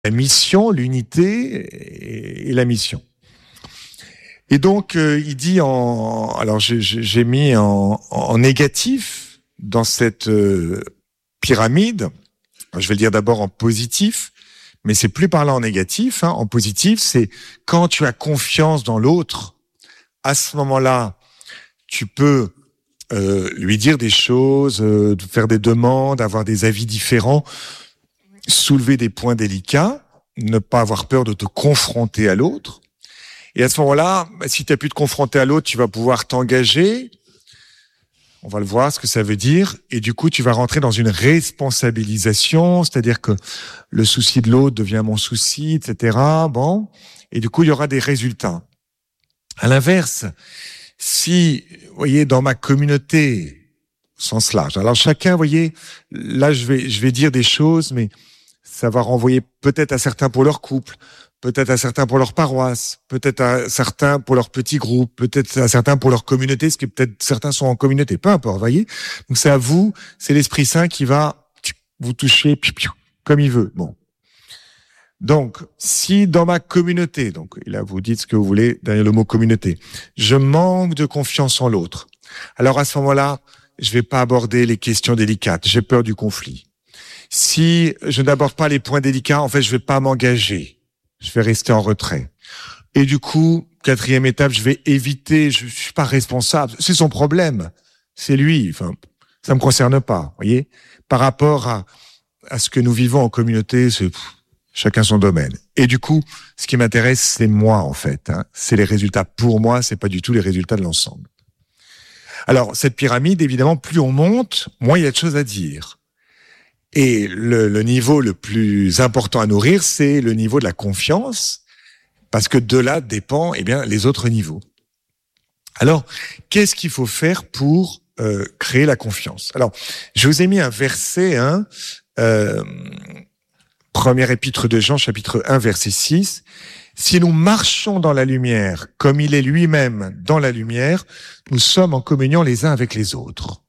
la mission, l'unité et la mission. Et donc, il dit alors j'ai mis en négatif dans cette pyramide. Je vais le dire d'abord en positif, mais c'est plus parlant en négatif. En positif, c'est quand tu as confiance dans l'autre, à ce moment-là, tu peux lui dire des choses, faire des demandes, avoir des avis différents, soulever des points délicats, ne pas avoir peur de te confronter à l'autre. Et à ce moment-là, si tu as pu te confronter à l'autre, tu vas pouvoir t'engager. On va le voir, ce que ça veut dire. Et du coup, tu vas rentrer dans une responsabilisation, c'est-à-dire que le souci de l'autre devient mon souci, etc. Bon. Et du coup, il y aura des résultats. À l'inverse, si, vous voyez, dans ma communauté, au sens large, alors chacun, vous voyez, là, je vais dire des choses, mais ça va renvoyer peut-être à certains pour leur couple, peut-être à certains pour leur paroisse, peut-être à certains pour leur petit groupe, peut-être à certains pour leur communauté, parce que peut-être certains sont en communauté, peu importe, voyez. Donc c'est à vous, c'est l'Esprit Saint qui va vous toucher comme il veut. Bon. Donc, si dans ma communauté, donc là vous dites ce que vous voulez derrière le mot communauté, je manque de confiance en l'autre, alors à ce moment-là, je vais pas aborder les questions délicates, j'ai peur du conflit. Si je n'aborde pas les points délicats, en fait, je vais pas m'engager. Je vais rester en retrait. Et du coup, 4e étape, je vais éviter, je suis pas responsable. C'est son problème. C'est lui. Enfin, ça me concerne pas, voyez. Par rapport à ce que nous vivons en communauté, c'est chacun son domaine. Et du coup, ce qui m'intéresse, c'est moi, en fait. C'est les résultats pour moi, c'est pas du tout les résultats de l'ensemble. Alors, cette pyramide, évidemment, plus on monte, moins il y a de choses à dire. Et le niveau le plus important à nourrir, c'est le niveau de la confiance, parce que de là dépend, les autres niveaux. Alors, qu'est-ce qu'il faut faire pour créer la confiance? Alors, je vous ai mis un verset, première épître de Jean, chapitre 1, verset 6. Si nous marchons dans la lumière, comme il est lui-même dans la lumière, nous sommes en communion les uns avec les autres.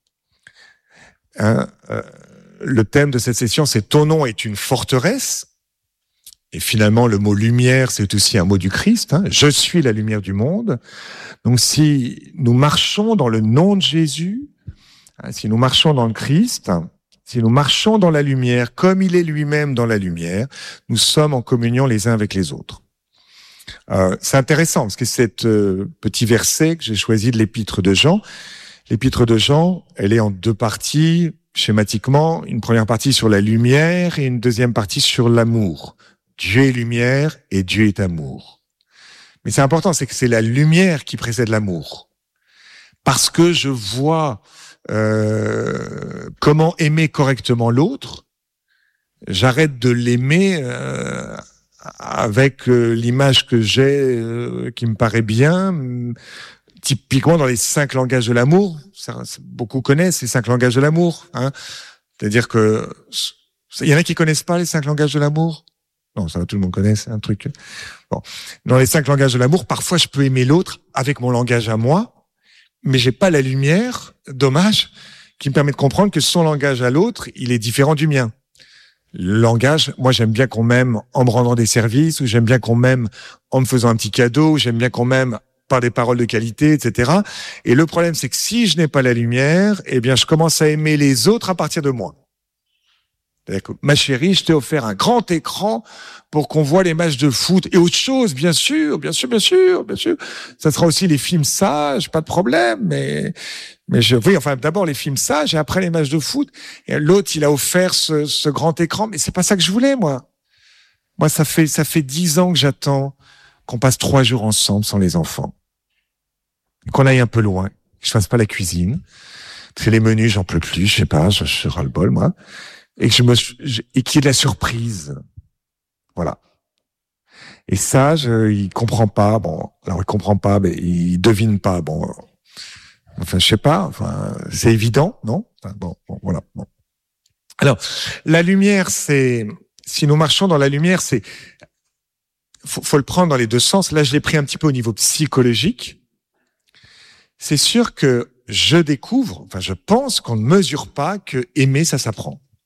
Le thème de cette session, c'est « Ton nom est une forteresse ». Et finalement, le mot « lumière », c'est aussi un mot du Christ. Je suis la lumière du monde. Donc, si nous marchons dans le nom de Jésus, si nous marchons dans le Christ, si nous marchons dans la lumière, comme il est lui-même dans la lumière, nous sommes en communion les uns avec les autres. C'est intéressant, parce que cet petit verset que j'ai choisi de l'épître de Jean, l'épître de Jean, elle est en 2 parties, schématiquement, une première partie sur la lumière et une deuxième partie sur l'amour. Dieu est lumière et Dieu est amour. Mais c'est important, c'est que c'est la lumière qui précède l'amour. Parce que je vois comment aimer correctement l'autre, j'arrête de l'aimer avec l'image que j'ai qui me paraît bien. Typiquement dans les 5 langages de l'amour, beaucoup connaissent les 5 langages de l'amour. C'est-à-dire que il y en a qui connaissent pas les 5 langages de l'amour. Non, ça va, tout le monde connaît, c'est un truc. Bon, dans les 5 langages de l'amour, parfois je peux aimer l'autre avec mon langage à moi, mais j'ai pas la lumière, dommage, qui me permet de comprendre que son langage à l'autre, il est différent du mien. Le langage, moi j'aime bien qu'on m'aime en me rendant des services, ou j'aime bien qu'on m'aime en me faisant un petit cadeau, ou j'aime bien qu'on m'aime par des paroles de qualité, etc. Et le problème, c'est que si je n'ai pas la lumière, je commence à aimer les autres à partir de moi. Ma chérie, je t'ai offert un grand écran pour qu'on voit les matchs de foot et autre chose, bien sûr. Ça sera aussi les films sages, pas de problème, mais d'abord les films sages et après les matchs de foot. Et l'autre, il a offert ce grand écran, mais c'est pas ça que je voulais, moi. Moi, ça fait 10 ans que j'attends qu'on passe 3 jours ensemble sans les enfants. Qu'on aille un peu loin, que je fasse pas la cuisine. Parce que les menus, j'en peux plus, je sais pas, je ras-le-bol, moi. Et qu'il y ait de la surprise. Voilà. Et ça, il comprend pas. Bon, alors il comprend pas, mais il devine pas. Bon, enfin, je sais pas. Enfin, c'est évident, non? Enfin, bon, voilà. Bon. Alors, la lumière, si nous marchons dans la lumière, faut le prendre dans les 2 sens. Là, je l'ai pris un petit peu au niveau psychologique. C'est sûr que je pense qu'on ne mesure pas que aimer, ça s'apprend.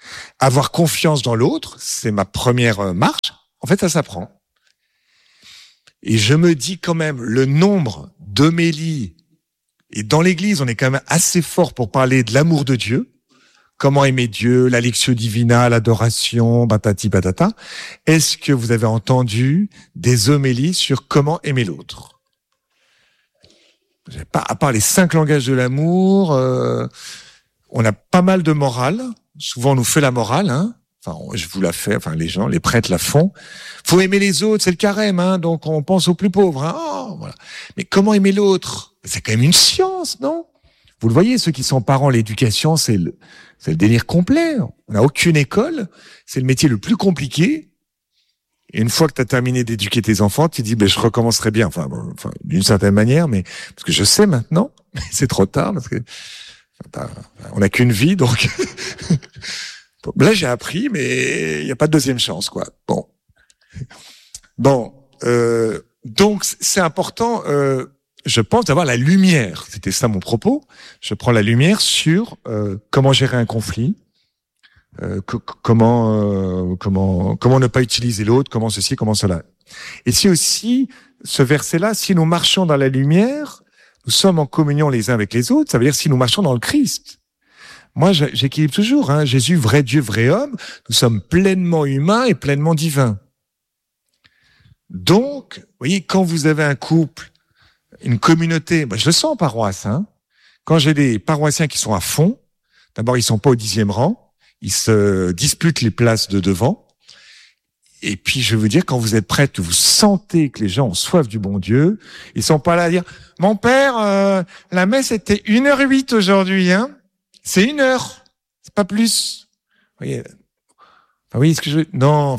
Avoir confiance dans l'autre, c'est ma première marche. En fait, ça s'apprend. Et je me dis quand même, le nombre d'homélies, et dans l'Église, on est quand même assez fort pour parler de l'amour de Dieu, comment aimer Dieu, la lectio divina, l'adoration, batati batata. Est-ce que vous avez entendu des homélies sur comment aimer l'autre? Pas, à part les 5 langages de l'amour, on a pas mal de morale. Souvent, on nous fait la morale, hein. Enfin, je vous la fais, enfin, les gens, les prêtres la font. Faut aimer les autres, c'est le carême, hein. Donc, on pense aux plus pauvres, hein. Oh, voilà. Mais comment aimer l'autre? C'est quand même une science, non? Vous le voyez, ceux qui sont parents, l'éducation, c'est le délire complet. On n'a aucune école. C'est le métier le plus compliqué. Et une fois que tu as terminé d'éduquer tes enfants, tu dis, je recommencerai bien. Enfin, d'une certaine manière, mais, parce que je sais maintenant, mais c'est trop tard, parce que on n'a qu'une vie, donc, là, j'ai appris, mais il n'y a pas de deuxième chance, quoi. Bon, donc, c'est important, je pense, d'avoir la lumière. C'était ça mon propos. Je prends la lumière sur comment gérer un conflit, comment ne pas utiliser l'autre, comment ceci, comment cela. Et si aussi ce verset-là, si nous marchons dans la lumière, nous sommes en communion les uns avec les autres. Ça veut dire si nous marchons dans le Christ. Moi, j'équilibre toujours. Hein, Jésus, vrai Dieu, vrai homme. Nous sommes pleinement humains et pleinement divins. Donc, vous voyez, quand vous avez un couple, une communauté, je le sens en paroisse. Hein, quand j'ai des paroissiens qui sont à fond, d'abord, ils sont pas au 10e rang. Ils se disputent les places de devant. Et puis, je veux dire, quand vous êtes prêts, que vous sentez que les gens ont soif du bon Dieu, ils sont pas là à dire, mon père, la messe était 1h08 aujourd'hui, hein. C'est 1 heure. C'est pas plus. Vous voyez. Enfin, oui, ce que je veux... Non,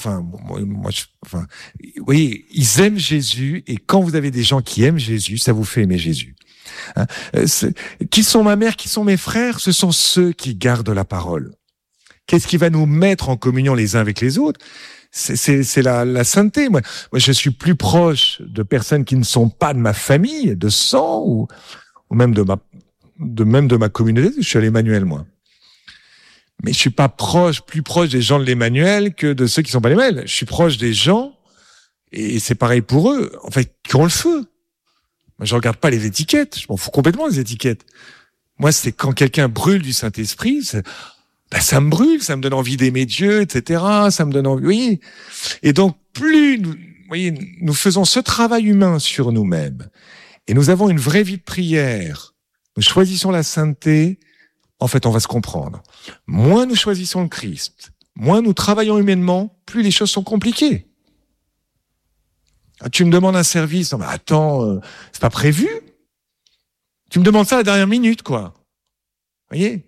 vous voyez, ils aiment Jésus, et quand vous avez des gens qui aiment Jésus, ça vous fait aimer Jésus. Hein, qui sont ma mère, qui sont mes frères? Ce sont ceux qui gardent la parole. Qu'est-ce qui va nous mettre en communion les uns avec les autres? C'est la sainteté. Moi, je suis plus proche de personnes qui ne sont pas de ma famille, de sang, ou même de ma communauté. Je suis à l'Emmanuel, moi. Mais je suis pas plus proche des gens de l'Emmanuel que de ceux qui sont pas l'Emmanuel. Je suis proche des gens, et c'est pareil pour eux, en fait, qui ont le feu. Moi, je regarde pas les étiquettes. Je m'en fous complètement des étiquettes. Moi, c'est quand quelqu'un brûle du Saint-Esprit, ça me brûle, ça me donne envie d'aimer Dieu, etc. Ça me donne envie, oui. Et donc, plus nous faisons ce travail humain sur nous-mêmes, et nous avons une vraie vie de prière, nous choisissons la sainteté, en fait, on va se comprendre. Moins nous choisissons le Christ, moins nous travaillons humainement, plus les choses sont compliquées. Tu me demandes un service, non mais attends, c'est pas prévu. Tu me demandes ça à la dernière minute, quoi. Vous voyez?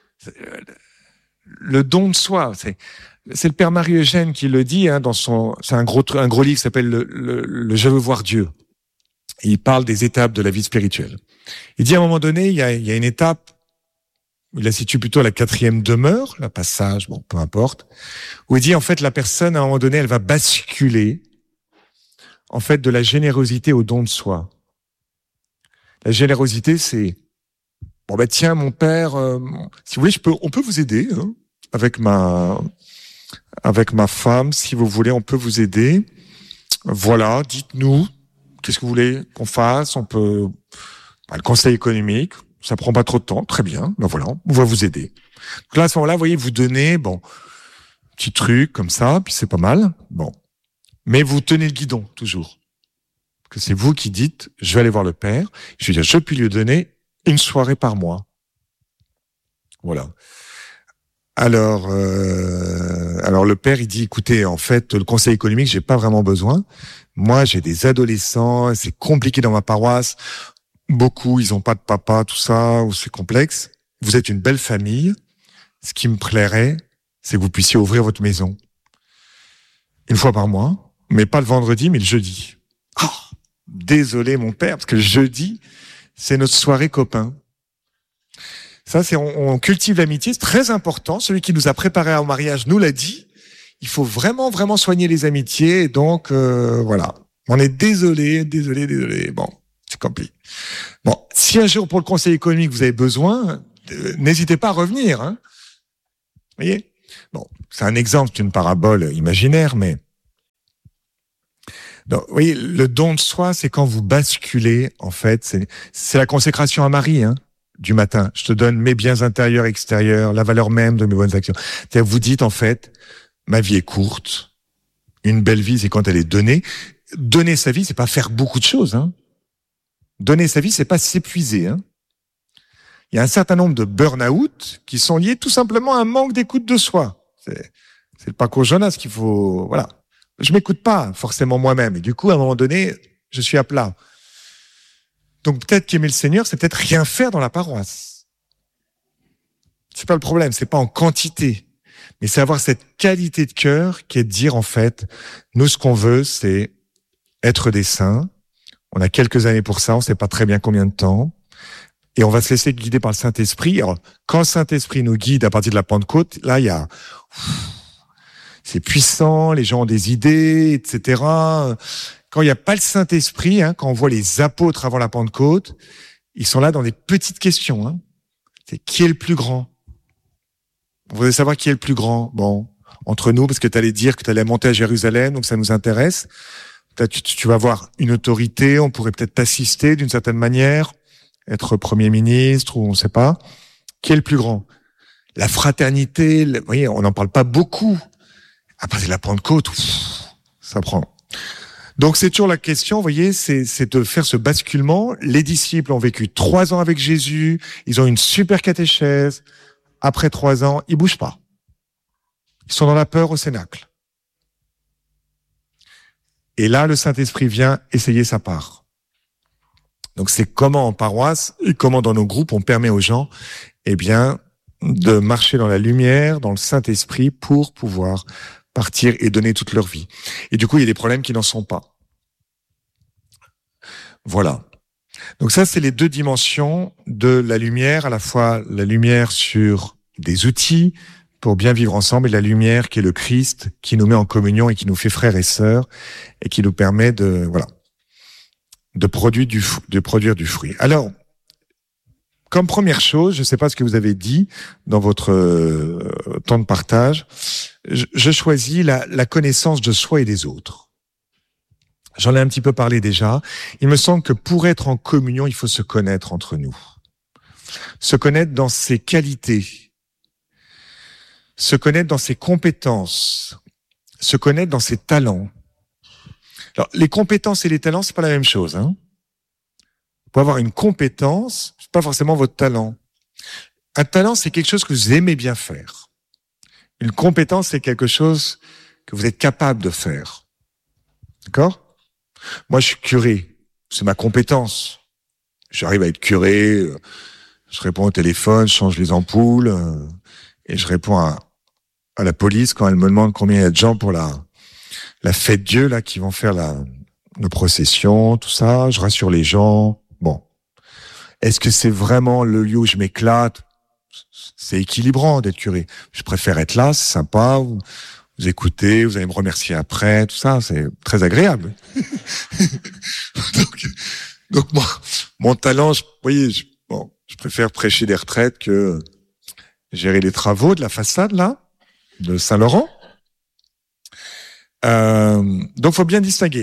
Le don de soi, c'est le père Marie-Eugène qui le dit, hein, c'est un gros livre qui s'appelle le Je veux voir Dieu. Et il parle des étapes de la vie spirituelle. Il dit à un moment donné, il y a une étape, il la situe plutôt à la 4e demeure, la passage, peu importe, où il dit en fait la personne à un moment donné, elle va basculer en fait de la générosité au don de soi. La générosité, c'est tiens, mon père, si vous voulez, on peut vous aider, hein, avec ma femme, si vous voulez, on peut vous aider. Voilà, dites-nous, qu'est-ce que vous voulez qu'on fasse? On peut, le conseil économique, ça prend pas trop de temps, très bien, voilà, on va vous aider. Donc là, à ce moment-là, vous voyez, vous donnez, petit truc comme ça, puis c'est pas mal, mais vous tenez le guidon, toujours. Que c'est vous qui dites, je vais aller voir le père, je puis lui donner une soirée par mois. Voilà. Alors le père, il dit, écoutez, en fait, le conseil économique, j'ai pas vraiment besoin. Moi, j'ai des adolescents, c'est compliqué dans ma paroisse. Beaucoup, ils ont pas de papa, tout ça, ou c'est complexe. Vous êtes une belle famille. Ce qui me plairait, c'est que vous puissiez ouvrir votre maison. Une fois par mois, mais pas le vendredi, mais le jeudi. Oh, désolé, mon père, parce que le jeudi, c'est notre soirée copain. Ça, on cultive l'amitié, c'est très important. Celui qui nous a préparés au mariage nous l'a dit. Il faut vraiment, vraiment soigner les amitiés. Et donc, voilà. On est désolé. C'est compliqué. Si un jour, pour le conseil économique, vous avez besoin, n'hésitez pas à revenir. Hein. Vous voyez ? Bon, c'est un exemple, c'est une parabole imaginaire, mais donc, vous voyez, le don de soi, c'est quand vous basculez, en fait, c'est la consécration à Marie, hein, du matin. Je te donne mes biens intérieurs, extérieurs, la valeur même de mes bonnes actions. C'est-à-dire, vous dites, en fait, ma vie est courte. Une belle vie, c'est quand elle est donnée. Donner sa vie, c'est pas faire beaucoup de choses, hein. Donner sa vie, c'est pas s'épuiser, hein. Il y a un certain nombre de burn-out qui sont liés tout simplement à un manque d'écoute de soi. C'est le parcours Jonas qu'il faut, voilà. Je m'écoute pas forcément moi-même. Et du coup, à un moment donné, je suis à plat. Donc peut-être qu'aimer le Seigneur, c'est peut-être rien faire dans la paroisse. C'est pas le problème, c'est pas en quantité. Mais c'est avoir cette qualité de cœur qui est de dire, en fait, nous, ce qu'on veut, c'est être des saints. On a quelques années pour ça, on sait pas très bien combien de temps. Et on va se laisser guider par le Saint-Esprit. Alors, quand le Saint-Esprit nous guide à partir de la Pentecôte, là, il y a... C'est puissant, les gens ont des idées, etc. Quand il n'y a pas le Saint-Esprit, hein, quand on voit les apôtres avant la Pentecôte, ils sont là dans des petites questions. Hein. C'est qui est le plus grand? On voudrait savoir qui est le plus grand. Bon, entre nous, parce que tu allais dire que tu allais monter à Jérusalem, donc ça nous intéresse. Tu vas avoir une autorité, on pourrait peut-être t'assister d'une certaine manière, être Premier ministre ou on ne sait pas. Qui est le plus grand? La fraternité, vous voyez, on n'en parle pas beaucoup. Après la Pentecôte, ça prend. Donc c'est toujours la question, vous voyez, c'est de faire ce basculement. Les disciples ont vécu 3 ans avec Jésus, ils ont une super catéchèse. Après 3 ans, ils bougent pas. Ils sont dans la peur au Cénacle. Et là, le Saint-Esprit vient essayer sa part. Donc c'est comment en paroisse et comment dans nos groupes on permet aux gens, eh bien, de marcher dans la lumière, dans le Saint-Esprit pour pouvoir partir et donner toute leur vie. Et du coup, il y a des problèmes qui n'en sont pas. Voilà. Donc ça, c'est les 2 dimensions de la lumière, à la fois la lumière sur des outils pour bien vivre ensemble et la lumière qui est le Christ, qui nous met en communion et qui nous fait frères et sœurs et qui nous permet de, voilà, de produire du fruit. Alors, comme première chose, je ne sais pas ce que vous avez dit dans votre temps de partage, je choisis la connaissance de soi et des autres. J'en ai un petit peu parlé déjà. Il me semble que pour être en communion, il faut se connaître entre nous. Se connaître dans ses qualités, se connaître dans ses compétences, se connaître dans ses talents. Alors, les compétences et les talents, c'est pas la même chose, hein. Vous pouvez avoir une compétence, c'est pas forcément votre talent. Un talent, c'est quelque chose que vous aimez bien faire. Une compétence, c'est quelque chose que vous êtes capable de faire. D'accord? Moi, je suis curé. C'est ma compétence. J'arrive à être curé. Je réponds au téléphone, je change les ampoules, et je réponds à la police quand elle me demande combien il y a de gens pour la fête Dieu, là, qui vont faire nos processions, tout ça. Je rassure les gens. Bon. Est-ce que c'est vraiment le lieu où je m'éclate? C'est équilibrant d'être curé. Je préfère être là, c'est sympa. Vous écoutez, vous allez me remercier après, tout ça, c'est très agréable. donc moi, mon talent, vous voyez, je préfère prêcher des retraites que gérer les travaux de la façade, là, de Saint-Laurent. Donc, faut bien distinguer.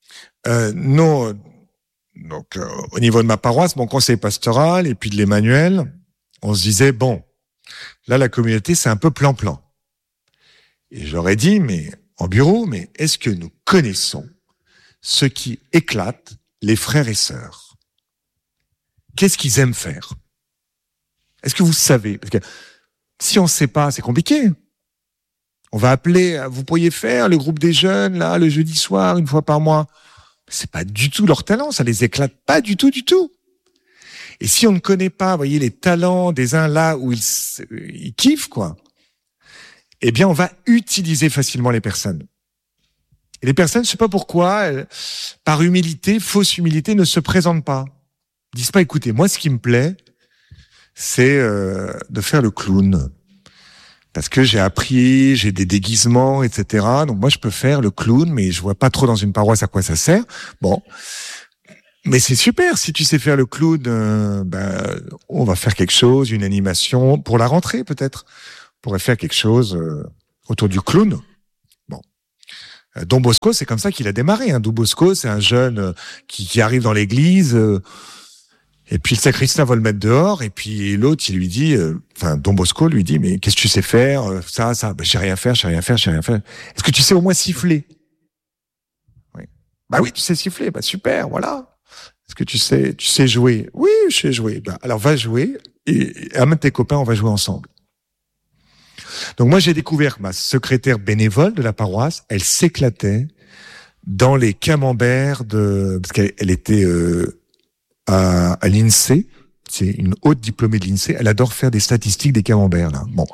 Au niveau de ma paroisse, mon conseil pastoral et puis de l'Emmanuel, on se disait, bon, là, la communauté, c'est un peu plan-plan. Et j'aurais dit, mais en bureau, mais est-ce que nous connaissons ce qui éclate les frères et sœurs? Qu'est-ce qu'ils aiment faire? Est-ce que vous savez? Parce que si on ne sait pas, c'est compliqué. On va appeler, vous pourriez faire le groupe des jeunes, là, le jeudi soir, 1 fois par mois. C'est pas du tout leur talent, ça les éclate pas du tout, du tout. Et si on ne connaît pas, vous voyez, les talents des uns là où ils kiffent, quoi, eh bien, on va utiliser facilement les personnes. Et les personnes, je sais pas pourquoi, par humilité, fausse humilité, ne se présentent pas. Ils disent pas, écoutez, moi, ce qui me plaît, c'est de faire le clown. Parce que j'ai appris, j'ai des déguisements, etc. Donc moi, je peux faire le clown, mais je vois pas trop dans une paroisse à quoi ça sert. Bon. Mais c'est super, si tu sais faire le clown, on va faire quelque chose, une animation, pour la rentrée peut-être. pourrait faire quelque chose autour du clown. Bon. Don Bosco, c'est comme ça qu'il a démarré. Don Bosco, c'est un jeune qui arrive dans l'église, et puis le sacristain va le mettre dehors, et puis l'autre, il lui dit, Don Bosco lui dit, mais qu'est-ce que tu sais faire? Ça, bah, je sais rien faire. Est-ce que tu sais au moins siffler? Oui. Bah oui, tu sais siffler, bah super, voilà. Est-ce que tu sais jouer? Oui, je sais jouer. Bah, alors va jouer, et amène tes copains, on va jouer ensemble. Donc moi, j'ai découvert ma secrétaire bénévole de la paroisse, elle s'éclatait dans les camemberts parce qu'elle était à l'INSEE, c'est une haute diplômée de l'INSEE, elle adore faire des statistiques des camemberts, là. Bon.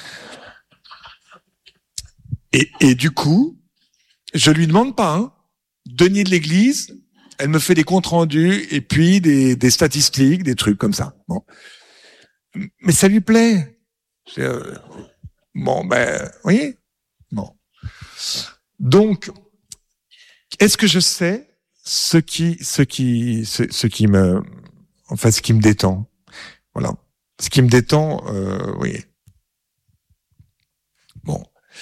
Et du coup, je lui demande pas, denier de l'église, elle me fait des comptes rendus et puis des statistiques, des trucs comme ça. Bon. Mais ça lui plaît. Bon, ben, vous voyez? Bon. Donc, est-ce que je sais ce qui me détend? Voilà. Ce qui me détend, oui. Bon.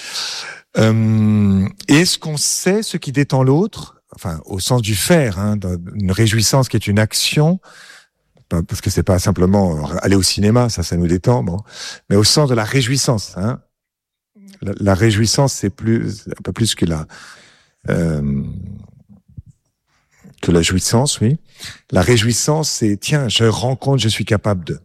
Et est-ce qu'on sait ce qui détend l'autre? Enfin, au sens du faire, une réjouissance qui est une action, parce que c'est pas simplement aller au cinéma, ça nous détend, bon. Mais au sens de la réjouissance, La réjouissance, c'est un peu plus que la jouissance, oui. La réjouissance, c'est, tiens, je rends compte, je suis capable de.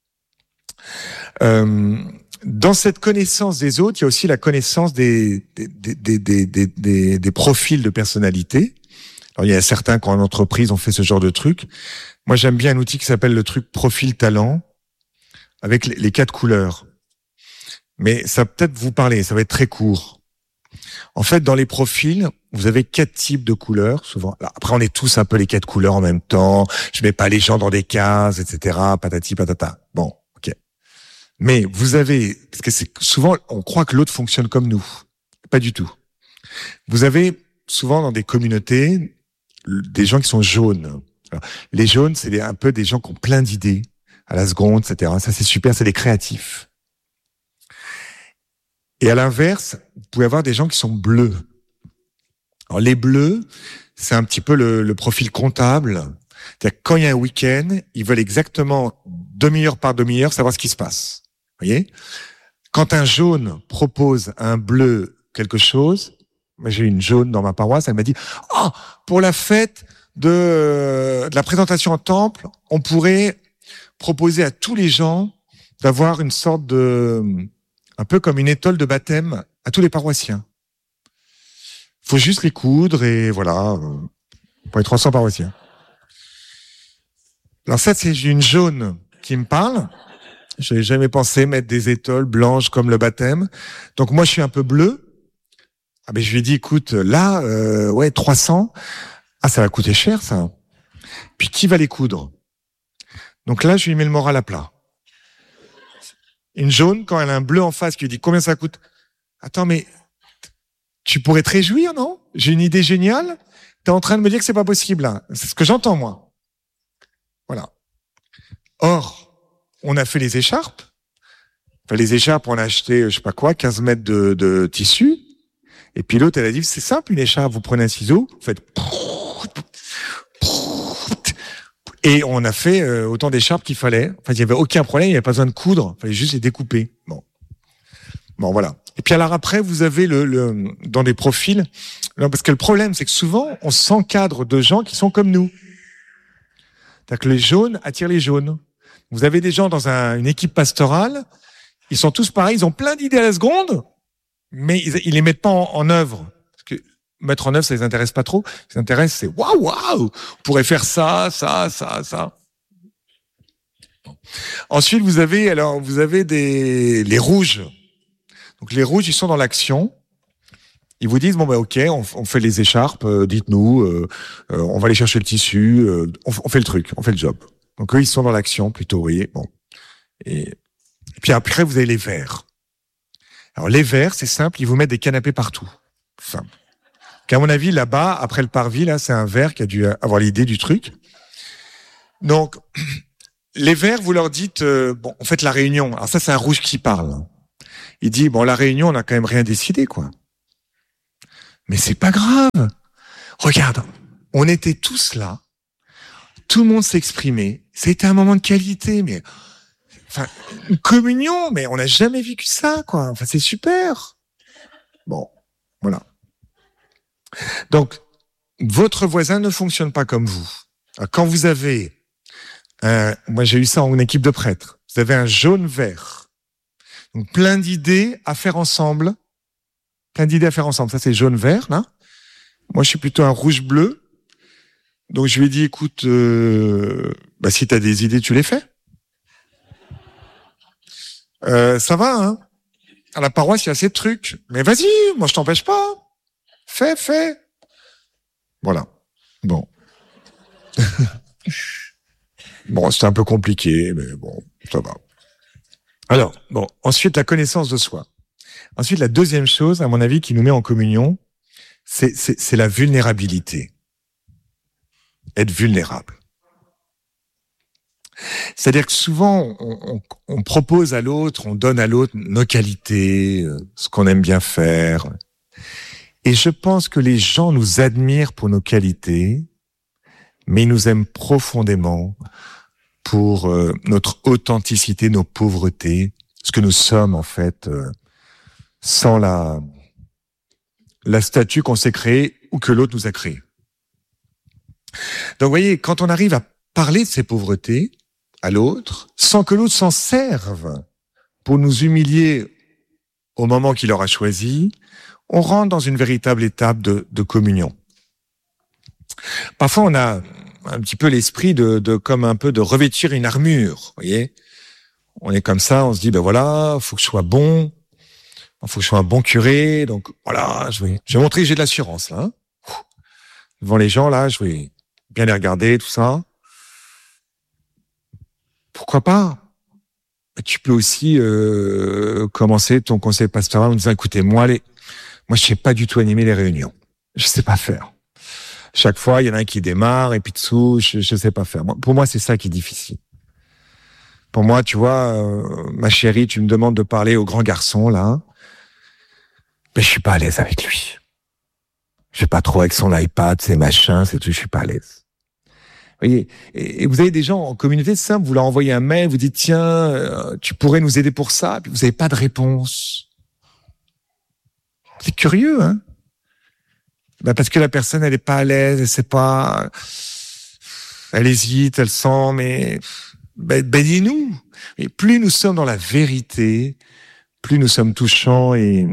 Dans cette connaissance des autres, il y a aussi la connaissance des profils de personnalité. Alors, il y a certains qui en entreprise ont fait ce genre de truc. Moi, j'aime bien un outil qui s'appelle le truc profil talent, avec les 4 couleurs. Mais ça va peut-être vous parler, ça va être très court. En fait, dans les profils, vous avez 4 types de couleurs, souvent. Alors, après, on est tous un peu les 4 couleurs en même temps. Je mets pas les gens dans des cases, etc. Patati patata. Bon, ok. Mais vous avez, parce que c'est souvent, on croit que l'autre fonctionne comme nous. Pas du tout. Vous avez souvent dans des communautés des gens qui sont jaunes. Alors, les jaunes, c'est un peu des gens qui ont plein d'idées à la seconde, etc. Ça, c'est super, c'est des créatifs. Et à l'inverse, vous pouvez avoir des gens qui sont bleus. Alors les bleus, c'est un petit peu le profil comptable. C'est-à-dire quand il y a un week-end, ils veulent exactement demi-heure par demi-heure savoir ce qui se passe. Vous voyez ? Quand un jaune propose à un bleu quelque chose, moi j'ai une jaune dans ma paroisse, elle m'a dit « pour la fête de la présentation en temple, on pourrait proposer à tous les gens d'avoir une sorte de... un peu comme une étole de baptême à tous les paroissiens. Faut juste les coudre et voilà, pour les 300 paroissiens. » Alors ça, c'est une jaune qui me parle. Je n'avais jamais pensé mettre des étoiles blanches comme le baptême. Donc moi, je suis un peu bleu. Ah ben je lui ai dit, écoute, là, 300. Ah, ça va coûter cher, ça. Puis qui va les coudre? Donc là, je lui mets le moral à plat. Une jaune, quand elle a un bleu en face qui lui dit combien ça coûte. Attends, mais tu pourrais te réjouir, non? J'ai une idée géniale. T'es en train de me dire que c'est pas possible, là. C'est ce que j'entends, moi. Voilà. Or, on a fait les écharpes. Enfin, les écharpes, on a acheté, je sais pas quoi, 15 mètres de tissu. Et puis l'autre, elle a dit, c'est simple, une écharpe, vous prenez un ciseau, vous faites... Et on a fait autant d'écharpes qu'il fallait. Enfin, il n'y avait aucun problème, il n'y avait pas besoin de coudre. Il fallait juste les découper. Bon, voilà. Et puis alors après, vous avez dans des profils... Non, parce que le problème, c'est que souvent, on s'encadre de gens qui sont comme nous. C'est-à-dire que les jaunes attirent les jaunes. Vous avez des gens dans une équipe pastorale, ils sont tous pareils, ils ont plein d'idées à la seconde, mais ils les mettent pas en œuvre. Parce que mettre en œuvre, ça les intéresse pas trop. Ce qui les intéresse, c'est waouh, on pourrait faire ça. Ensuite, vous avez les rouges. Donc les rouges, ils sont dans l'action. Ils vous disent ok, on fait les écharpes, dites-nous, on va aller chercher le tissu, on fait le truc, on fait le job. Donc eux, ils sont dans l'action plutôt, vous voyez. Bon. Et puis après, vous avez les verts. Alors les verts, c'est simple, ils vous mettent des canapés partout. Simple. Qu'à mon avis, là-bas, après le parvis, là, c'est un vert qui a dû avoir l'idée du truc. Donc les verts, vous leur dites, on fait la réunion. Alors ça, c'est un rouge qui parle. Il dit, bon, la réunion, on n'a quand même rien décidé, quoi. Mais c'est pas grave. Regarde, on était tous là. Tout le monde s'exprimait. C'était un moment de qualité, mais, enfin, une communion, mais on n'a jamais vécu ça, quoi. Enfin, c'est super. Bon, voilà. Donc, votre voisin ne fonctionne pas comme vous. Quand vous avez, moi j'ai eu ça en équipe de prêtres, vous avez un jaune-vert, donc plein d'idées à faire ensemble, ça c'est jaune-vert, là. Moi je suis plutôt un rouge-bleu, donc je lui ai dit, écoute, si t'as des idées, tu les fais. Ça va, hein. À la paroisse, il y a assez de trucs, mais vas-y, moi je t'empêche pas. Fais. Voilà. Bon. Bon, c'était un peu compliqué, mais bon, ça va. Alors, bon, ensuite, la connaissance de soi. Ensuite, la deuxième chose, à mon avis, qui nous met en communion, c'est la vulnérabilité. Être vulnérable. C'est-à-dire que souvent, on propose à l'autre, on donne à l'autre nos qualités, ce qu'on aime bien faire. Et je pense que les gens nous admirent pour nos qualités, mais ils nous aiment profondément pour notre authenticité, nos pauvretés, ce que nous sommes en fait, sans la statue qu'on s'est créée ou que l'autre nous a créée. Donc vous voyez, quand on arrive à parler de ces pauvretés à l'autre, sans que l'autre s'en serve pour nous humilier au moment qu'il aura choisi, on rentre dans une véritable étape de communion. Parfois, on a un petit peu l'esprit comme un peu de revêtir une armure, vous voyez. On est comme ça, on se dit, ben voilà, faut que je sois bon, faut que je sois un bon curé, donc voilà, je vais montrer que j'ai de l'assurance, là. Hein. Devant les gens, là, je vais bien les regarder, tout ça. Pourquoi pas? Tu peux aussi commencer ton conseil pastoral en disant, écoutez, moi, je sais pas du tout animer les réunions. Je sais pas faire. Chaque fois, il y en a un qui démarre et puis dessous, je sais pas faire. Pour moi, c'est ça qui est difficile. Pour moi, tu vois, ma chérie, tu me demandes de parler au grand garçon, là. Mais je suis pas à l'aise avec lui. Je sais pas trop avec son iPad, ses machins, c'est tout, je suis pas à l'aise. Vous voyez, et vous avez des gens en communauté simple, vous leur envoyez un mail, vous dites, tiens, tu pourrais nous aider pour ça, puis vous avez pas de réponse. C'est curieux, hein? Parce que la personne, elle est pas à l'aise, elle sait pas, elle hésite, elle sent, mais dis-nous. Et plus nous sommes dans la vérité, plus nous sommes touchants. Et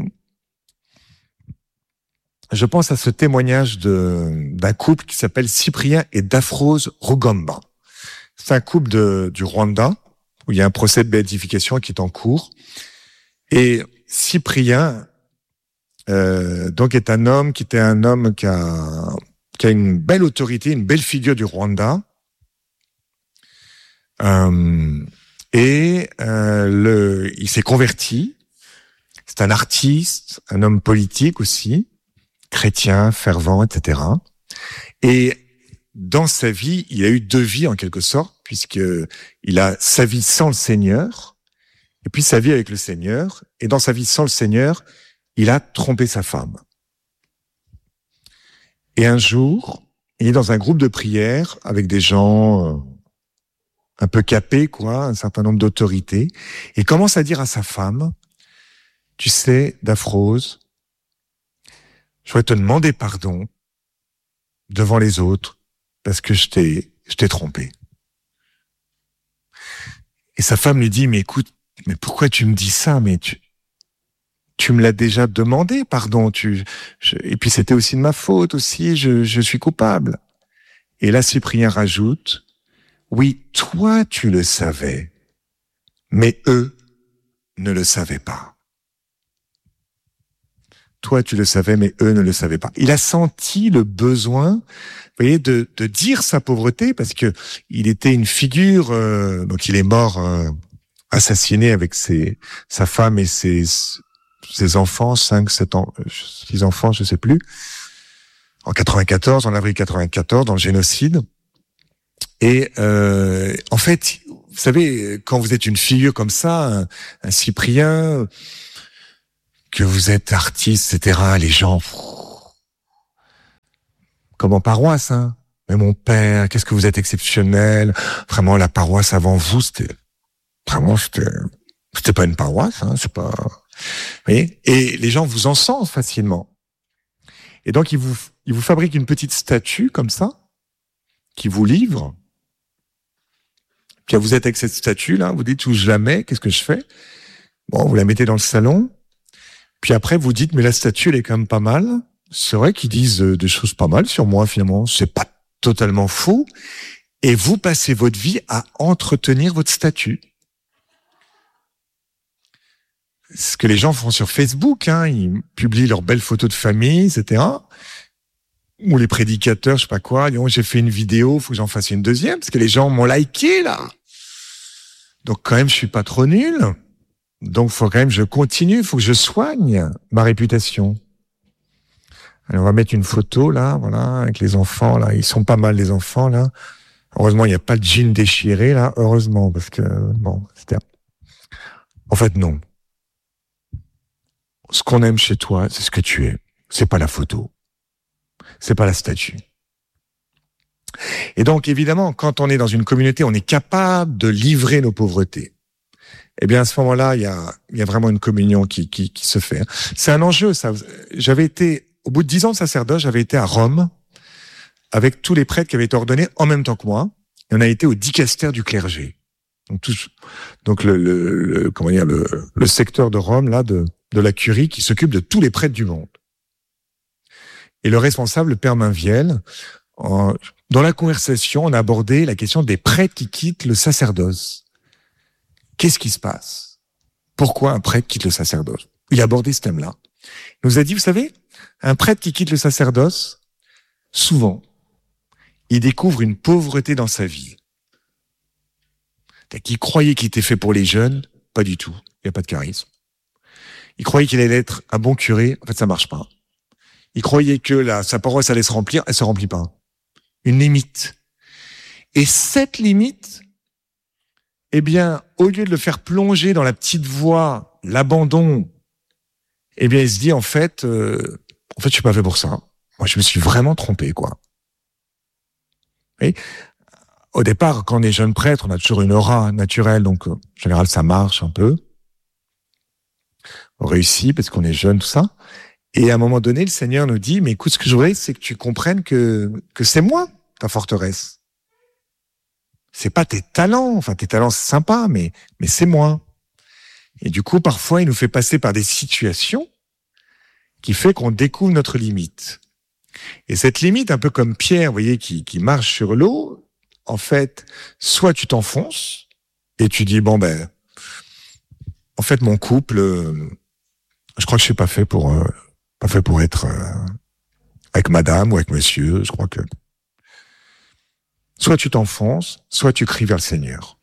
je pense à ce témoignage d'un couple qui s'appelle Cyprien et Daphrose Rugamba. C'est un couple du Rwanda où il y a un procès de béatification qui est en cours. Et Cyprien donc est un homme qui a une belle autorité, une belle figure du Rwanda. Il s'est converti. C'est un artiste, un homme politique aussi, chrétien, fervent, etc. Et dans sa vie, il a eu deux vies en quelque sorte, puisque il a sa vie sans le Seigneur, et puis sa vie avec le Seigneur. Et dans sa vie sans le Seigneur, il a trompé sa femme. Et un jour, il est dans un groupe de prière avec des gens un peu capés, quoi, un certain nombre d'autorités. Et il commence à dire à sa femme, tu sais, Daphrose, je voudrais te demander pardon devant les autres parce que je t'ai trompé. Et sa femme lui dit, mais écoute, mais pourquoi tu me dis ça? Mais tu me l'as déjà demandé, pardon. Et puis c'était aussi de ma faute aussi. Je suis coupable. Et là, Cyprien rajoute, oui, toi tu le savais, mais eux ne le savaient pas. Toi tu le savais, mais eux ne le savaient pas. Il a senti le besoin, vous voyez, de dire sa pauvreté parce que il était une figure. Donc il est mort assassiné avec sa femme et ses enfants, 5, 7 ans, 6 enfants, je sais plus, en 94, en avril 94, dans le génocide. Et en fait, vous savez, quand vous êtes une figure comme ça, un Cyprien, que vous êtes artiste, etc., les gens, comme en paroisse, hein. Mais mon père, qu'est-ce que vous êtes exceptionnel. Vraiment, la paroisse avant vous, c'était pas une paroisse, hein, c'est pas, vous voyez. Et les gens vous encensent facilement. Et donc, ils vous fabriquent une petite statue comme ça, qui vous livre. Puis vous êtes avec cette statue là, vous dites, ou jamais, qu'est-ce que je fais? Bon, vous la mettez dans le salon. Puis après, vous dites, mais la statue, elle est quand même pas mal. C'est vrai qu'ils disent des choses pas mal sur moi, finalement. C'est pas totalement faux. Et vous passez votre vie à entretenir votre statut. Ce que les gens font sur Facebook, hein, ils publient leurs belles photos de famille, etc. Ou les prédicateurs, je sais pas quoi, disent, oh, j'ai fait une vidéo, faut que j'en fasse une deuxième, parce que les gens m'ont liké, là. Donc quand même, je suis pas trop nul. Donc faut quand même que je continue, faut que je soigne ma réputation. Alors, on va mettre une photo, là, voilà, avec les enfants, là. Ils sont pas mal, les enfants, là. Heureusement, il n'y a pas de jean déchiré, là. Heureusement, parce que, bon, c'était... En fait, non. Ce qu'on aime chez toi, c'est ce que tu es. C'est pas la photo. C'est pas la statue. Et donc, évidemment, quand on est dans une communauté, on est capable de livrer nos pauvretés. Eh bien, à ce moment-là, il y a vraiment une communion qui se fait. C'est un enjeu, ça. Au bout de 10 ans de sacerdoce, j'avais été à Rome avec tous les prêtres qui avaient été ordonnés en même temps que moi. Et on a été au dicaster du clergé. Donc le secteur de Rome, là, de la curie, qui s'occupe de tous les prêtres du monde. Et le responsable, le père Mainviel, dans la conversation, on a abordé la question des prêtres qui quittent le sacerdoce. Qu'est-ce qui se passe? Pourquoi un prêtre quitte le sacerdoce? Il a abordé ce thème-là. Il nous a dit, vous savez, un prêtre qui quitte le sacerdoce, souvent, il découvre une pauvreté dans sa vie. Il croyait qu'il était fait pour les jeunes, pas du tout. Il n'y a pas de charisme. Il croyait qu'il allait être un bon curé, en fait, ça marche pas. Il croyait que sa paroisse allait se remplir, elle se remplit pas. Une limite. Et cette limite, eh bien, au lieu de le faire plonger dans la petite voie, l'abandon, eh bien, il se dit, en fait, je suis pas fait pour ça. Moi, je me suis vraiment trompé, quoi. Et au départ, quand on est jeune prêtre, on a toujours une aura naturelle, donc, en général, ça marche un peu. On réussit parce qu'on est jeune, tout ça. Et à un moment donné, le Seigneur nous dit, mais écoute, ce que je voudrais, c'est que tu comprennes que c'est moi, ta forteresse. C'est pas tes talents. Enfin, tes talents, c'est sympa, mais c'est moi. Et du coup, parfois, il nous fait passer par des situations qui fait qu'on découvre notre limite. Et cette limite, un peu comme Pierre, vous voyez, qui marche sur l'eau, en fait, soit tu t'enfonces et tu dis, en fait, mon couple, je crois que je suis pas fait pour être avec madame ou avec monsieur. Je crois que soit tu t'enfonces, soit tu cries vers le Seigneur.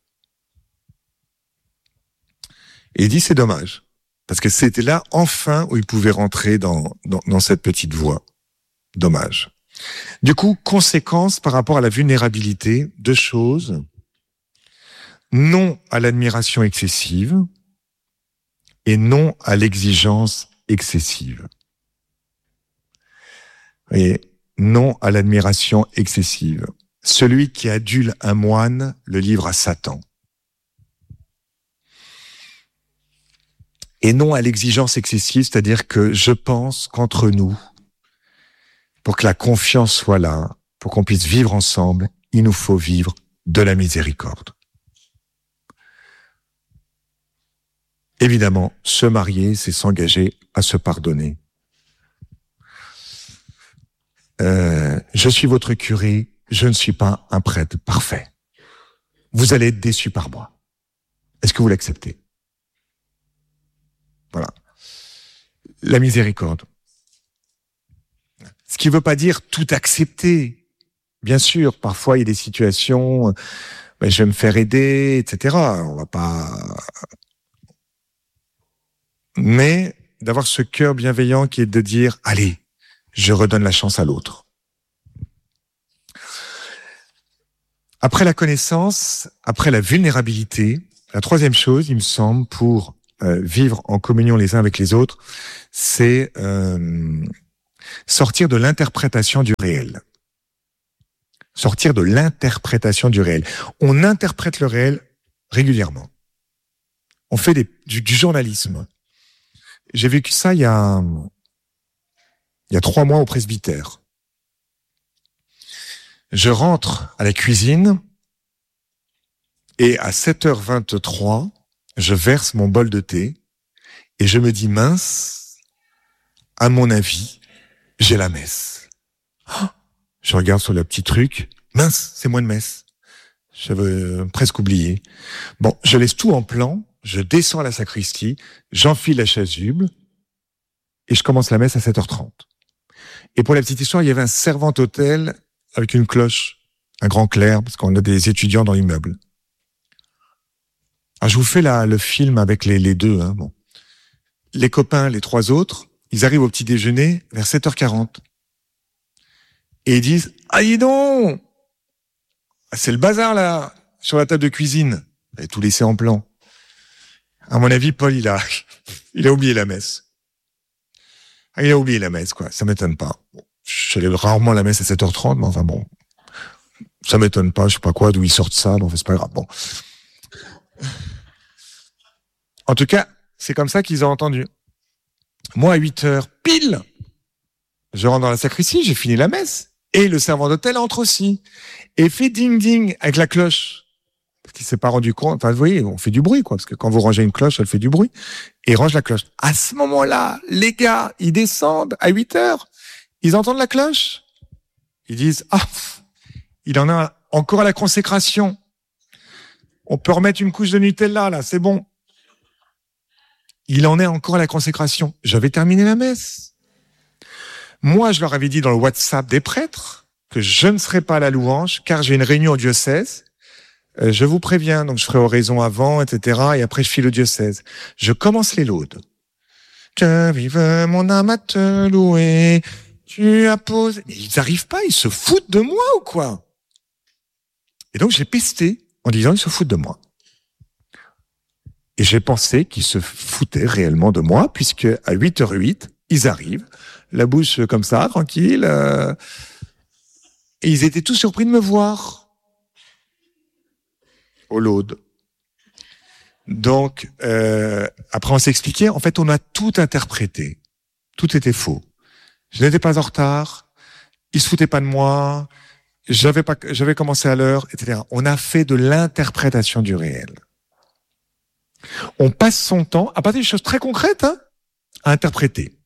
Et il dit, c'est dommage. Parce que c'était là, enfin, où il pouvait rentrer dans cette petite voie. Dommage. Du coup, conséquence par rapport à la vulnérabilité, 2 choses. Non à l'admiration excessive et non à l'exigence excessive. Vous voyez, non à l'admiration excessive. Celui qui adule un moine le livre à Satan. Et non à l'exigence excessive, c'est-à-dire que je pense qu'entre nous, pour que la confiance soit là, pour qu'on puisse vivre ensemble, il nous faut vivre de la miséricorde. Évidemment, se marier, c'est s'engager à se pardonner. Je suis votre curé, je ne suis pas un prêtre parfait. Vous allez être déçus par moi. Est-ce que vous l'acceptez? Voilà. La miséricorde. Ce qui ne veut pas dire tout accepter. Bien sûr, parfois il y a des situations, je vais me faire aider, etc. On va pas... Mais d'avoir ce cœur bienveillant qui est de dire, allez, je redonne la chance à l'autre. Après la connaissance, après la vulnérabilité, la 3e chose, il me semble, pour vivre en communion les uns avec les autres, c'est sortir de l'interprétation du réel. Sortir de l'interprétation du réel. On interprète le réel régulièrement. On fait du journalisme. J'ai vécu ça il y a 3 mois au presbytère. Je rentre à la cuisine et à 7h23, je verse mon bol de thé et je me dis mince, à mon avis, j'ai la messe. Je regarde sur le petit truc, mince, c'est moi de messe. J'avais presque oublié. Bon, je laisse tout en plan, je descends à la sacristie, j'enfile la chasuble et je commence la messe à 7h30. Et pour la petite histoire, il y avait un servant-autel avec une cloche, un grand clair, parce qu'on a des étudiants dans l'immeuble. Alors, je vous fais le film avec les deux. Hein, bon. Les copains, les 3 autres, ils arrivent au petit déjeuner vers 7h40. Et ils disent « Ah, dis donc, c'est le bazar là, sur la table de cuisine. » Vous avez tout laissé en plan. À mon avis, Paul, il a oublié la messe. Ah, il a oublié la messe, quoi. Ça m'étonne pas. Bon, je célèbre rarement la messe à 7h30, mais enfin bon, ça m'étonne pas. Je sais pas quoi, d'où ils sortent ça. Donc c'est pas grave. Bon. En tout cas, c'est comme ça qu'ils ont entendu. Moi, à 8h pile, je rentre dans la sacristie, j'ai fini la messe, et le servant d'hôtel entre aussi et fait ding ding avec la cloche. Parce qu'il s'est pas rendu compte. Enfin, vous voyez, on fait du bruit, quoi. Parce que quand vous rangez une cloche, elle fait du bruit. Et il range la cloche. À ce moment-là, les gars, ils descendent à 8h. Ils entendent la cloche. Ils disent, ah, il en a encore à la consécration. On peut remettre une couche de Nutella, là, c'est bon. Il en est encore à la consécration. J'avais terminé la messe. Moi, je leur avais dit dans le WhatsApp des prêtres que je ne serais pas à la louange, car j'ai une réunion au diocèse. Je vous préviens, donc je ferai oraison avant, etc. Et après, je file au diocèse. Je commence les laudes. Que vive mon âme à te louer, tu apposes... Et ils n'arrivent pas, ils se foutent de moi ou quoi? Et donc, j'ai pesté en disant, ils se foutent de moi. Et j'ai pensé qu'ils se foutaient réellement de moi, puisque à 8h08, ils arrivent, la bouche comme ça, tranquille, et ils étaient tous surpris de me voir. Au laude. Donc, après on s'est expliqué, en fait on a tout interprété. Tout était faux. Je n'étais pas en retard, ils se foutaient pas de moi, j'avais commencé à l'heure, etc. On a fait de l'interprétation du réel. On passe son temps, à partir de choses très concrètes, hein, à interpréter.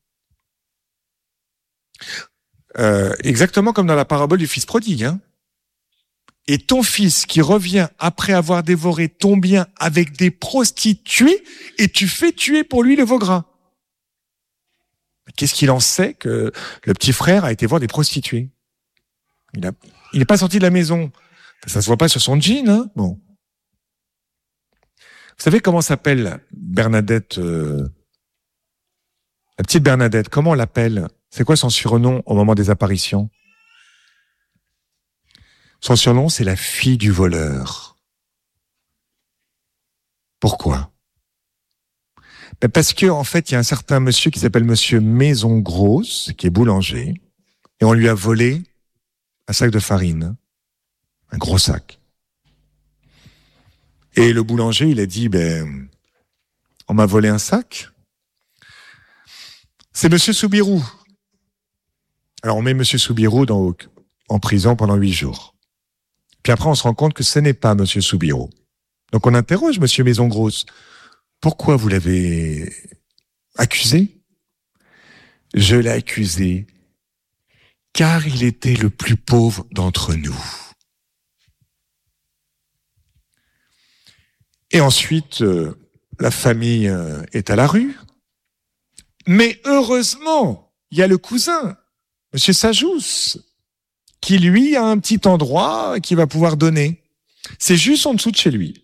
Exactement comme dans la parabole du fils prodigue, hein. Et ton fils qui revient après avoir dévoré ton bien avec des prostituées, et tu fais tuer pour lui le veau gras. Qu'est-ce qu'il en sait que le petit frère a été voir des prostituées? Il n'est pas sorti de la maison. Ça se voit pas sur son jean, hein. Bon. Vous savez comment s'appelle Bernadette, la petite Bernadette, comment on l'appelle? C'est quoi son surnom au moment des apparitions? Son surnom, c'est la fille du voleur. Pourquoi? Parce que, en fait, il y a un certain monsieur qui s'appelle monsieur Maison Grosse, qui est boulanger, et on lui a volé un sac de farine. Un gros sac. Et le boulanger, il a dit, on m'a volé un sac. C'est monsieur Soubirou. Alors, on met monsieur Soubirou en prison pendant 8 jours. Puis après, on se rend compte que ce n'est pas monsieur Soubirou. Donc, on interroge monsieur Maison Grosse. Pourquoi vous l'avez accusé? Je l'ai accusé car il était le plus pauvre d'entre nous. Et ensuite, la famille est à la rue. Mais heureusement, il y a le cousin, monsieur Sajous, qui lui a un petit endroit qui va pouvoir donner. C'est juste en dessous de chez lui.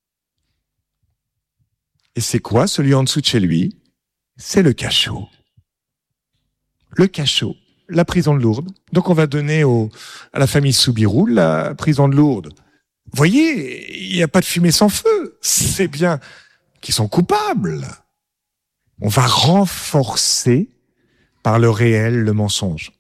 Et c'est quoi celui en dessous de chez lui? C'est le cachot. Le cachot, la prison de Lourdes. Donc on va donner à la famille Soubirou la prison de Lourdes. Vous voyez, il n'y a pas de fumée sans feu. C'est bien. qui sont coupables. On va renforcer par le réel le mensonge.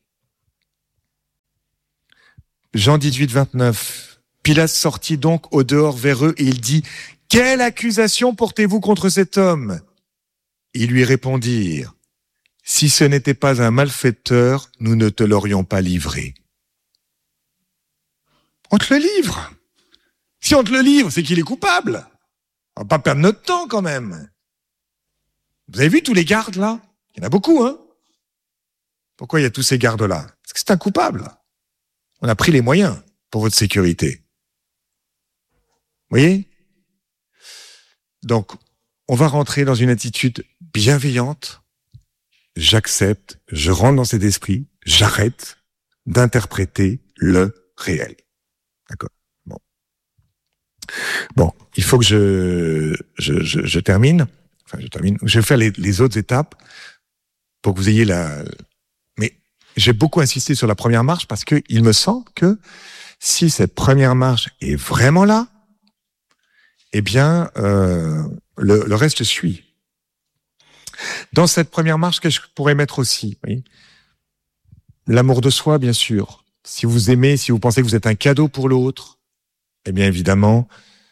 Jean 18, 29. Pilate sortit donc au dehors vers eux et il dit « Quelle accusation portez-vous contre cet homme ?» Ils lui répondirent « Si ce n'était pas un malfaiteur, nous ne te l'aurions pas livré. » On te le livre. Si on te le livre, c'est qu'il est coupable. On va pas perdre notre temps quand même. Vous avez vu tous les gardes là? Il y en a beaucoup, hein? Pourquoi il y a tous ces gardes-là? Parce que c'est un coupable. On a pris les moyens pour votre sécurité. Vous voyez? Donc, on va rentrer dans une attitude bienveillante. J'accepte, je rentre dans cet esprit, j'arrête d'interpréter le réel. D'accord? Bon, il faut que je termine. Enfin, je termine. Je vais faire les autres étapes pour que vous ayez Mais j'ai beaucoup insisté sur la première marche parce que il me semble que si cette première marche est vraiment là, eh bien, le reste suit. Dans cette première marche, qu'est-ce que je pourrais mettre aussi? Oui, l'amour de soi, bien sûr. Si vous aimez, si vous pensez que vous êtes un cadeau pour l'autre, eh bien évidemment,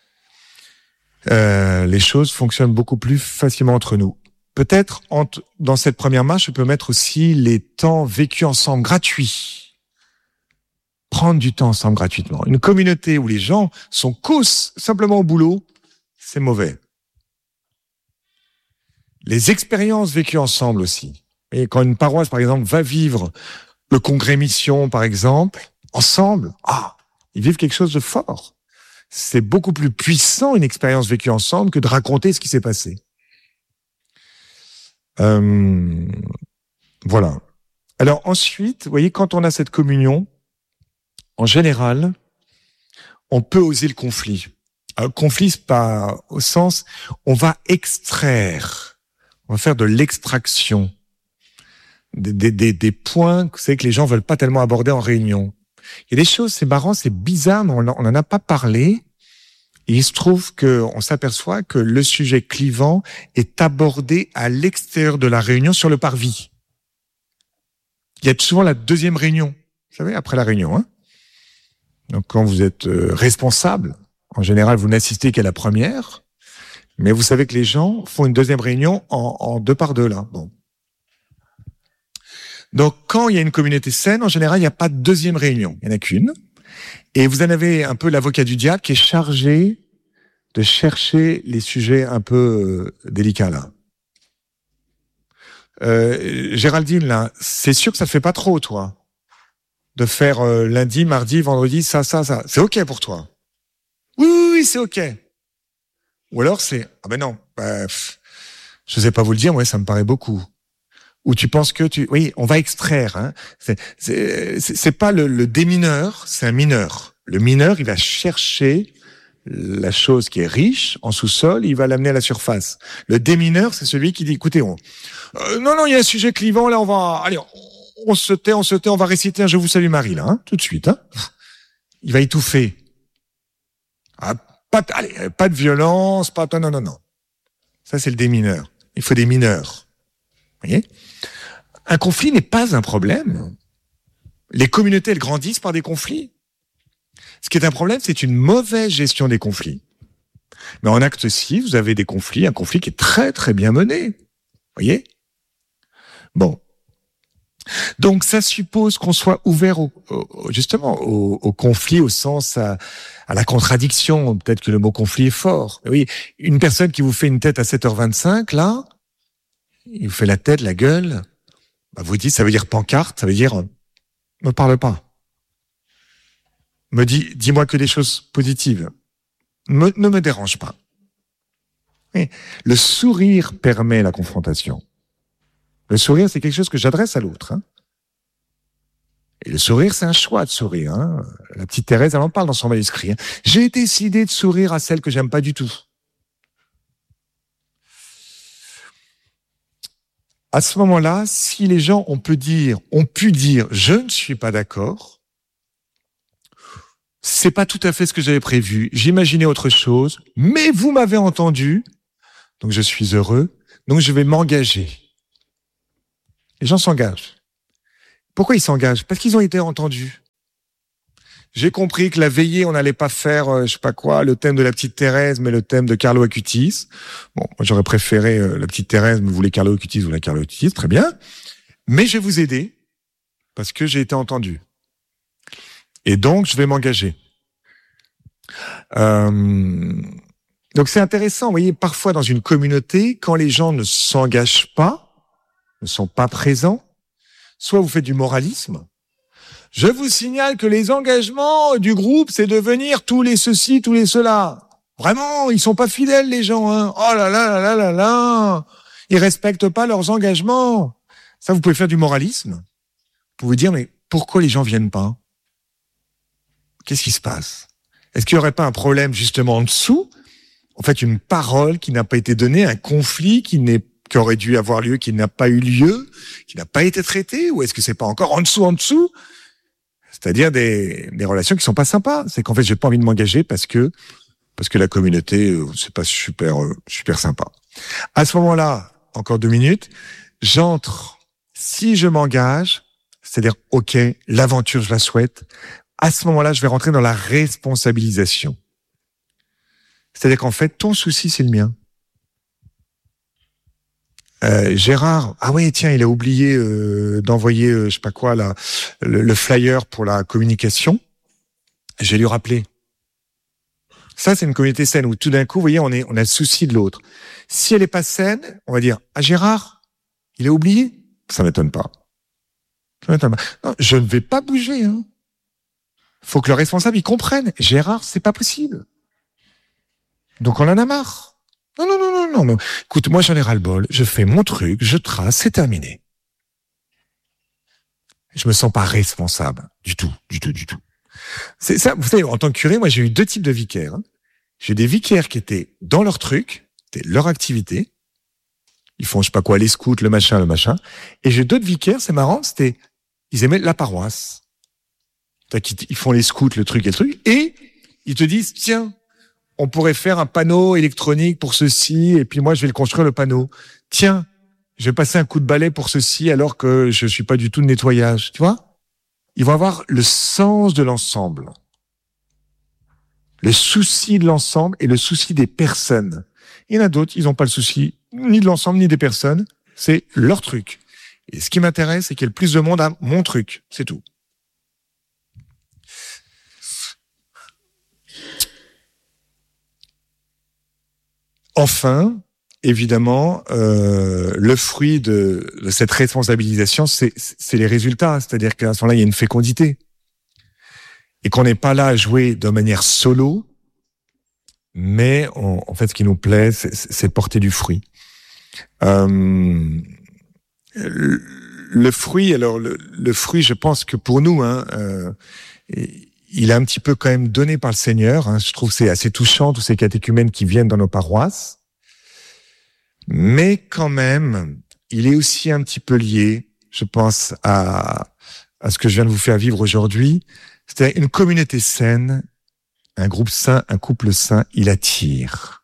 les choses fonctionnent beaucoup plus facilement entre nous. Peut-être dans cette première marche, je peux mettre aussi les temps vécus ensemble gratuits. Prendre du temps ensemble gratuitement. Une communauté où les gens sont cous simplement au boulot, c'est mauvais. Les expériences vécues ensemble aussi. Et quand une paroisse, par exemple, va vivre le congrès mission, par exemple, ensemble, ils vivent quelque chose de fort. C'est beaucoup plus puissant une expérience vécue ensemble que de raconter ce qui s'est passé. Voilà. Alors ensuite, vous voyez, quand on a cette communion, en général, on peut oser le conflit. Alors, conflit, c'est pas au sens, on va extraire, on va faire de l'extraction, des points que les gens veulent pas tellement aborder en réunion. Il y a des choses, c'est marrant, c'est bizarre, mais on n'en a pas parlé. Et il se trouve qu'on s'aperçoit que le sujet clivant est abordé à l'extérieur de la réunion sur le parvis. Il y a souvent la deuxième réunion, vous savez, après la réunion. Hein. Donc quand vous êtes responsable, en général, vous n'assistez qu'à la première, mais vous savez que les gens font une deuxième réunion en deux par deux, là. Bon. Donc, quand il y a une communauté saine, en général, il n'y a pas de deuxième réunion. Il n'y en a qu'une. Et vous en avez un peu l'avocat du diable qui est chargé de chercher les sujets un peu délicats, là. Géraldine, là, c'est sûr que ça te fait pas trop, toi, de faire lundi, mardi, vendredi, ça. C'est OK pour toi? Oui, c'est OK. Ou alors c'est, non, je sais pas vous le dire, moi, ça me paraît beaucoup. Ou tu penses que oui, on va extraire, hein. C'est pas le démineur, c'est un mineur. Le mineur, il va chercher la chose qui est riche en sous-sol, il va l'amener à la surface. Le démineur, c'est celui qui dit, écoutez, non, il y a un sujet clivant, là, on se tait, on va réciter un Je vous salue Marie, là, hein, tout de suite, hein. Il va étouffer. Pas de violence, non. Ça, c'est le démineur. Il faut des mineurs. Vous voyez? Un conflit n'est pas un problème. Les communautés, elles grandissent par des conflits. Ce qui est un problème, c'est une mauvaise gestion des conflits. Mais en acte 6, vous avez des conflits, un conflit qui est très, très bien mené. Vous voyez? Bon. Donc, ça suppose qu'on soit ouvert justement au conflit, au sens à la contradiction. Peut-être que le mot conflit est fort. Oui, une personne qui vous fait une tête à 7h25, là, il vous fait la tête, la gueule, vous dites, ça veut dire pancarte, ça veut dire, me parle pas. Dis-moi que des choses positives. Ne me dérange pas. Oui. Le sourire permet la confrontation. Le sourire, c'est quelque chose que j'adresse à l'autre. Hein. Et le sourire, c'est un choix de sourire. Hein. La petite Thérèse, elle en parle dans son manuscrit. Hein. J'ai décidé de sourire à celle que j'aime pas du tout. À ce moment-là, si les gens ont pu dire, je ne suis pas d'accord, c'est pas tout à fait ce que j'avais prévu, j'imaginais autre chose, mais vous m'avez entendu, donc je suis heureux, donc je vais m'engager. Les gens s'engagent. Pourquoi ils s'engagent? Parce qu'ils ont été entendus. J'ai compris que la veillée, on n'allait pas faire, je sais pas quoi, le thème de la petite Thérèse, mais le thème de Carlo Acutis. Bon, moi j'aurais préféré la petite Thérèse, mais vous voulez Carlo Acutis, vous voulez Carlo Acutis, très bien. Mais je vais vous aider, parce que j'ai été entendu. Et donc, je vais m'engager. Donc c'est intéressant, vous voyez, parfois dans une communauté, quand les gens ne s'engagent pas, ne sont pas présents, soit vous faites du moralisme. Je vous signale que les engagements du groupe, c'est de venir tous les ceci, tous les cela. Vraiment, ils sont pas fidèles, les gens, hein. Oh là là là là là là. Ils respectent pas leurs engagements. Ça, vous pouvez faire du moralisme. Vous pouvez dire, mais pourquoi les gens viennent pas? Qu'est-ce qui se passe? Est-ce qu'il y aurait pas un problème, justement, en dessous? En fait, une parole qui n'a pas été donnée, un conflit qui aurait dû avoir lieu, qui n'a pas eu lieu, qui n'a pas été traité? Ou est-ce que c'est pas encore en dessous? C'est-à-dire des relations qui sont pas sympas. C'est qu'en fait, j'ai pas envie de m'engager parce que la communauté, c'est pas super sympa. À ce moment-là, encore 2 minutes, j'entre. Si je m'engage, c'est-à-dire, ok, l'aventure, je la souhaite. À ce moment-là, je vais rentrer dans la responsabilisation. C'est-à-dire qu'en fait, ton souci, c'est le mien. Gérard, ah oui, tiens, il a oublié d'envoyer, je sais pas quoi, le flyer pour la communication. Je vais lui rappeler. Ça, c'est une communauté saine où tout d'un coup, vous voyez, on a le souci de l'autre. Si elle est pas saine, on va dire, ah Gérard, il a oublié. Ça m'étonne pas. Non, je ne vais pas bouger. Hein. Faut que le responsable il comprenne. Gérard, c'est pas possible. Donc on en a marre. Non. Écoute, moi j'en ai ras-le-bol. Je fais mon truc, je trace, c'est terminé. Je me sens pas responsable du tout. C'est ça. Vous savez, en tant que curé, moi j'ai eu 2 types de vicaires. Hein. J'ai des vicaires qui étaient dans leur truc, c'était leur activité. Ils font je sais pas quoi, les scouts, le machin. Et j'ai d'autres vicaires, c'est marrant, ils aimaient la paroisse. Ils font les scouts, le truc, et ils te disent tiens. On pourrait faire un panneau électronique pour ceci, et puis moi, je vais le construire, le panneau. Tiens, je vais passer un coup de balai pour ceci, alors que je suis pas du tout de nettoyage. Tu vois? Ils vont avoir le sens de l'ensemble. Le souci de l'ensemble et le souci des personnes. Il y en a d'autres, ils n'ont pas le souci ni de l'ensemble, ni des personnes. C'est leur truc. Et ce qui m'intéresse, c'est qu'il y ait le plus de monde à mon truc. C'est tout. Enfin, évidemment, le fruit de cette responsabilisation, c'est les résultats. C'est-à-dire qu'à ce moment-là, il y a une fécondité. Et qu'on n'est pas là à jouer de manière solo, mais en fait, ce qui nous plaît, c'est de porter du fruit. Le fruit, alors le fruit, je pense que pour nous, il est un petit peu quand même donné par le Seigneur. Hein. Je trouve que c'est assez touchant, tous ces catéchumènes qui viennent dans nos paroisses. Mais quand même, il est aussi un petit peu lié, je pense, à ce que je viens de vous faire vivre aujourd'hui. C'est-à-dire une communauté saine, un groupe sain, un couple sain, il attire.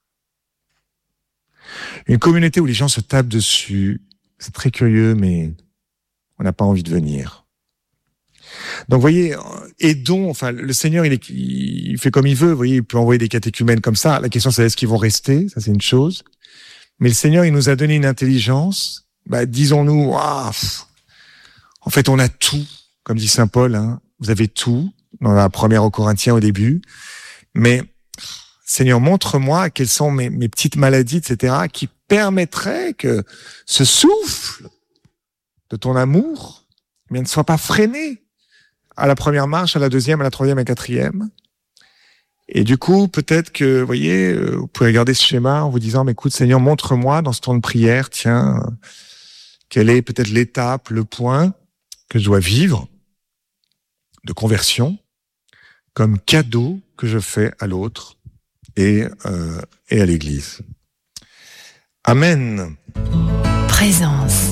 Une communauté où les gens se tapent dessus, c'est très curieux, mais on n'a pas envie de venir. Donc, vous voyez, aidons, enfin, le Seigneur, il fait comme il veut, vous voyez, il peut envoyer des catéchumènes comme ça. La question, c'est est-ce qu'ils vont rester? Ça, c'est une chose. Mais le Seigneur, il nous a donné une intelligence. Disons-nous, en fait, on a tout, comme dit Saint Paul, hein. Vous avez tout, dans la première aux Corinthiens au début. Mais, Seigneur, montre-moi quelles sont mes petites maladies, etc., qui permettraient que ce souffle de ton amour, ne soit pas freiné à la première marche, à la deuxième, à la troisième, à la quatrième. Et du coup, peut-être que, vous voyez, vous pouvez regarder ce schéma en vous disant, mais écoute, Seigneur, montre-moi dans ce temps de prière, tiens, quelle est peut-être l'étape, le point que je dois vivre de conversion comme cadeau que je fais à l'autre et à l'Église. Amen. Présence.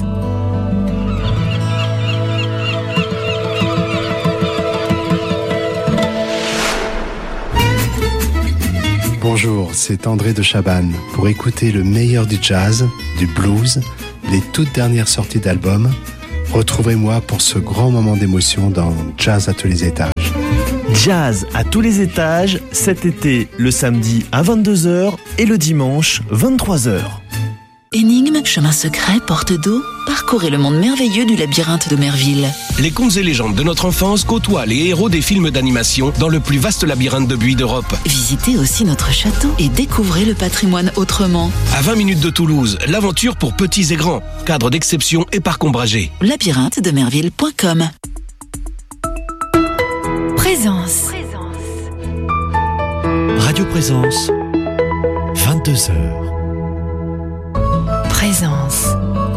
Bonjour, c'est André de Chabannes. Pour écouter le meilleur du jazz, du blues, les toutes dernières sorties d'albums, retrouvez-moi pour ce grand moment d'émotion dans Jazz à tous les étages. Jazz à tous les étages, cet été, le samedi à 22h et le dimanche 23h. Énigmes, chemins secrets, portes d'eau, parcourez le monde merveilleux du labyrinthe de Merville. Les contes et légendes de notre enfance côtoient les héros des films d'animation dans le plus vaste labyrinthe de buis d'Europe. Visitez aussi notre château et découvrez le patrimoine autrement. À 20 minutes de Toulouse, l'aventure pour petits et grands. Cadre d'exception et parc ombragé. labyrinthe-de-merville.com. Présence. Radio Présence, 22h. Présence.